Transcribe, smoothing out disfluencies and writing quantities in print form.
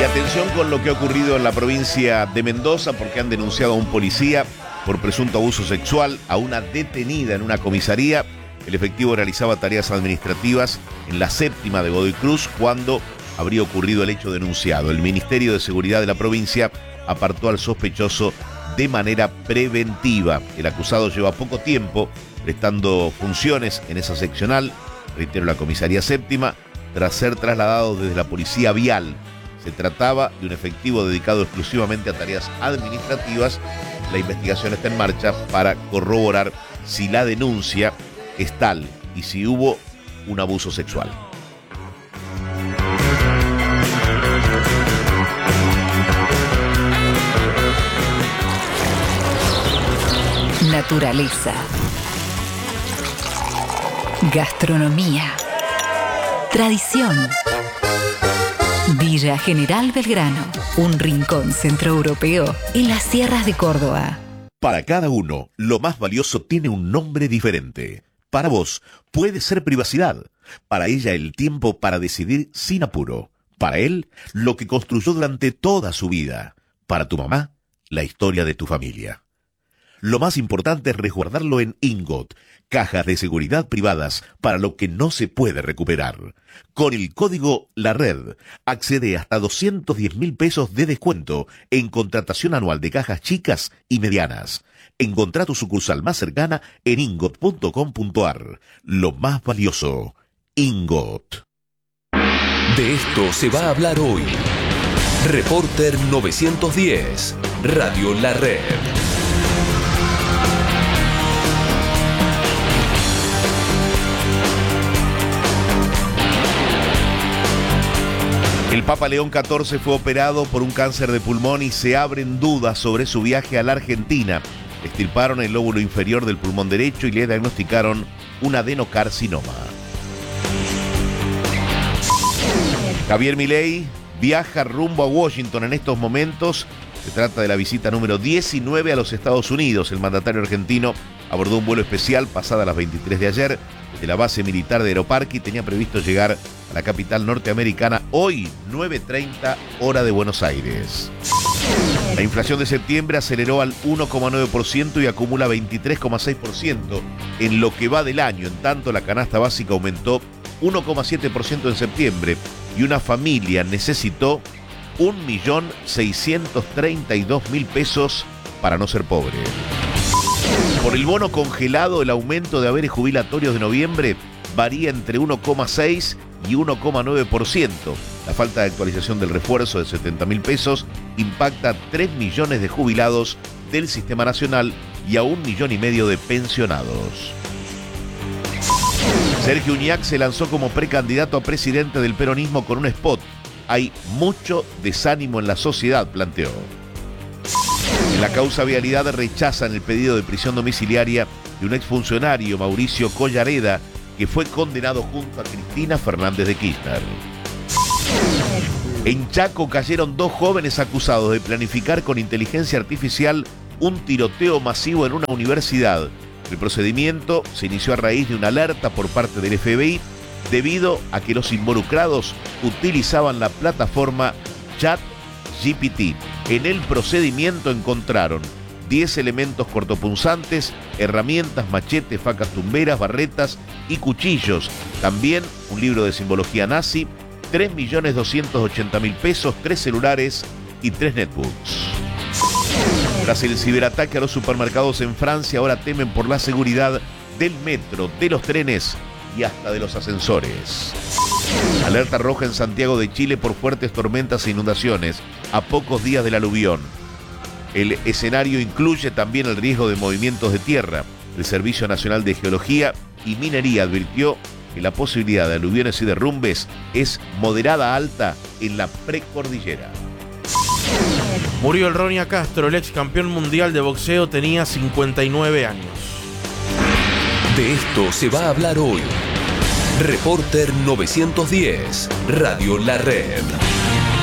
atención con lo que ha ocurrido en la provincia de Mendoza, porque han denunciado a un policía por presunto abuso sexual a una detenida en una comisaría. El efectivo realizaba tareas administrativas en la séptima de Godoy Cruz cuando habría ocurrido el hecho denunciado. El Ministerio de Seguridad de la provincia apartó al sospechoso de manera preventiva. El acusado lleva poco tiempo prestando funciones en esa seccional, reitero, la comisaría séptima, tras ser trasladado desde la policía vial. Se trataba de un efectivo dedicado exclusivamente a tareas administrativas. La investigación está en marcha para corroborar si la denuncia es tal y si hubo un abuso sexual. Naturaleza, gastronomía, tradición. Villa General Belgrano, un rincón centroeuropeo en las sierras de Córdoba. Para cada uno, lo más valioso tiene un nombre diferente. Para vos, puede ser privacidad. Para ella, el tiempo para decidir sin apuro. Para él, lo que construyó durante toda su vida. Para tu mamá, la historia de tu familia. Lo más importante es resguardarlo en Ingot, cajas de seguridad privadas para lo que no se puede recuperar. Con el código La Red, accede hasta 210.000 pesos de descuento en contratación anual de cajas chicas y medianas. Encontrá tu sucursal más cercana en ingot.com.ar. Lo más valioso, Ingot. De esto se va a hablar hoy. Reporter 910, Radio La Red. El Papa León XIV fue operado por un cáncer de pulmón y se abren dudas sobre su viaje a la Argentina. Extirparon el lóbulo inferior del pulmón derecho y le diagnosticaron un adenocarcinoma. Javier Milei viaja rumbo a Washington en estos momentos. Se trata de la visita número 19 a los Estados Unidos. El mandatario argentino abordó un vuelo especial pasada las 23 de ayer de la base militar de Aeroparque y tenía previsto llegar a la capital norteamericana hoy, 9:30 hora de Buenos Aires. La inflación de septiembre aceleró al 1,9% y acumula 23,6% en lo que va del año. En tanto, la canasta básica aumentó 1,7% en septiembre y una familia necesitó 1.632.000 pesos para no ser pobre. Por el bono congelado, el aumento de haberes jubilatorios de noviembre varía entre 1,6 y 1,9%. La falta de actualización del refuerzo de 70.000 pesos impacta a 3 millones de jubilados del Sistema Nacional y a 1,5 millones de pensionados. Sergio Uñac se lanzó como precandidato a presidente del peronismo con un spot. Hay mucho desánimo en la sociedad, planteó. En la causa Vialidad rechazan el pedido de prisión domiciliaria de un exfuncionario, Mauricio Collareda, que fue condenado junto a Cristina Fernández de Kirchner. En Chaco cayeron 2 jóvenes acusados de planificar con inteligencia artificial un tiroteo masivo en una universidad. El procedimiento se inició a raíz de una alerta por parte del FBI debido a que los involucrados utilizaban la plataforma ChatGPT. En el procedimiento encontraron 10 elementos cortopunzantes, herramientas, machetes, facas tumberas, barretas y cuchillos. También un libro de simbología nazi, 3.280.000 pesos, 3 celulares y 3 netbooks. Tras el ciberataque a los supermercados en Francia, ahora temen por la seguridad del metro, de los trenes y hasta de los ascensores. Alerta roja en Santiago de Chile por fuertes tormentas e inundaciones a pocos días del aluvión. El escenario incluye también el riesgo de movimientos de tierra. El Servicio Nacional de Geología y Minería advirtió que la posibilidad de aluviones y derrumbes es moderada a alta en la precordillera. Murió el Ronia Castro, el ex campeón mundial de boxeo, tenía 59 años. De esto se va a hablar hoy. Reporter 910, Radio La Red.